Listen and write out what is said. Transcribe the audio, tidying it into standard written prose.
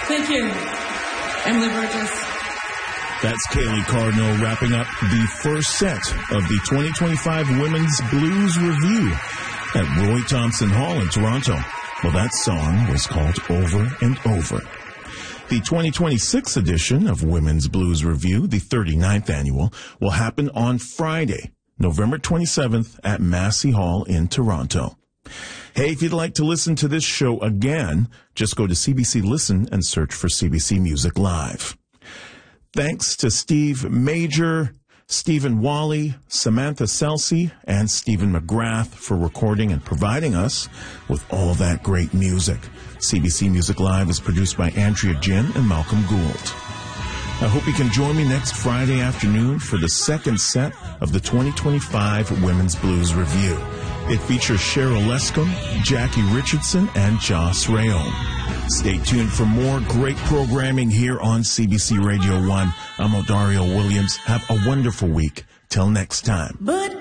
Thank you. Emily Burgess. That's Kaylee Cardinal wrapping up the first set of the 2025 Women's Blues Review at Roy Thompson Hall in Toronto. Well, that song was called Over and Over. The 2026 edition of Women's Blues Review, the 39th annual, will happen on Friday, November 27th at Massey Hall in Toronto. Hey, if you'd like to listen to this show again, just go to CBC Listen and search for CBC Music Live. Thanks to Steve Major, Stephen Wally, Samantha Selsey, and Stephen McGrath for recording and providing us with all that great music. CBC Music Live is produced by Andrea Jin and Malcolm Gould. I hope you can join me next Friday afternoon for the second set of the 2025 Women's Blues Review. It features Cheryl Lescombe, Jackie Richardson, and Joss Rayon. Stay tuned for more great programming here on CBC Radio 1. I'm Odario Williams. Have a wonderful week. Till next time.